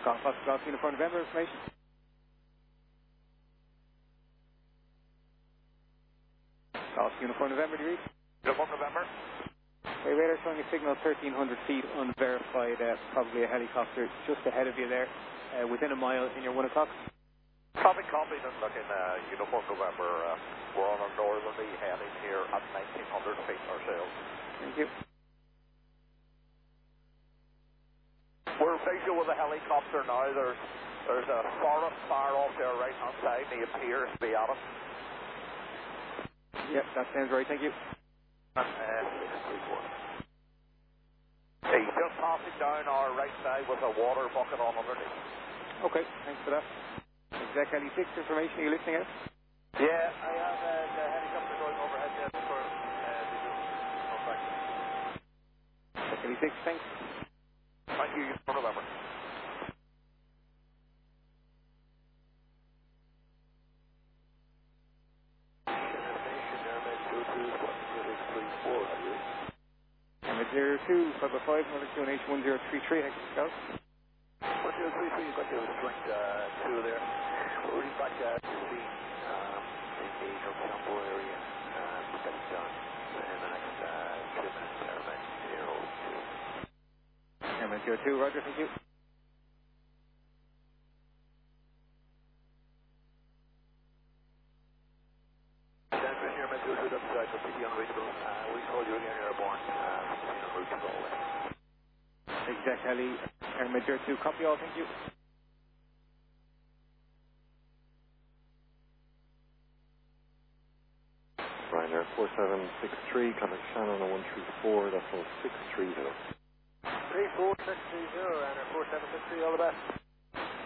Golf Uniform November information. Golf Uniform November, do you read? Uniform November. Okay, radar showing a signal 1,300 feet unverified, probably a helicopter just ahead of you there, within a mile in your 1 o'clock. Copy, then looking Uniform November. We're on a northerly heading here at 1,900 feet ourselves. Thank you. We're visual with a helicopter now. There's a forest fire off to our right hand side, and he appears to be at us. Yep, that sounds right, thank you. He's just passing down our right side with a water bucket on underneath. Okay, thanks for that. Exec Heli 6 information, are you listening out? Yeah, I have the helicopter going overhead there for visual contact. Exec Heli 6, thanks. Thank you, Uniform November. Number 02, 505, another QNH 1033, Hector Scout. 1033, you've got your strength 2 there. We're reading back to the engage on sample area. We'll get it done in the next 2 minutes there, about 02. Number 02, roger, thank you. Transmission here, Met 02, that's completely unreachable. We call you again, you're airborne. En route to Galway. Exec Heli, Airmed 02, copy all, thank you. Ryanair 4763, contact Shannon on 134, that's 630. 34630, Ryanair 4763, all the best.